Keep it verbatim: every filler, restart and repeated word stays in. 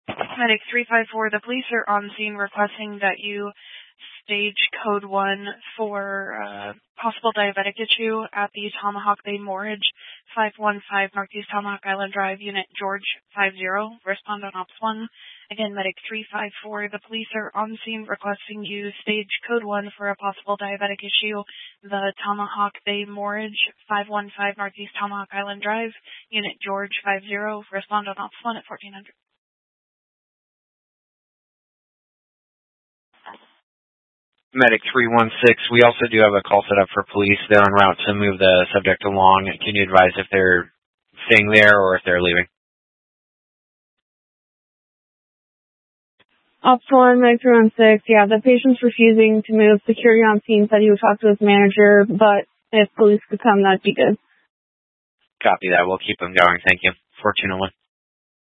Medic three five four, the police are on scene requesting that you stage code one for uh, possible diabetic issue at the Tomahawk Bay Mortgage, five one five Northeast Tomahawk Island Drive, Unit George five zero. Respond on Ops one. Again, Medic three five four, the police are on scene requesting you stage code one for a possible diabetic issue, the Tomahawk Bay Mortgage, five one five Northeast Tomahawk Island Drive, Unit George five zero. Respond on Ops one at fourteen hundred. Medic three one six, we also do have a call set up for police. They're en route to move the subject along. Can you advise if they're staying there or if they're leaving? Ops one, Medic three one six, yeah, the patient's refusing to move. Security on scene said he would talk to his manager, but if police could come, that'd be good. Copy that. We'll keep them going. Thank you. four two zero one.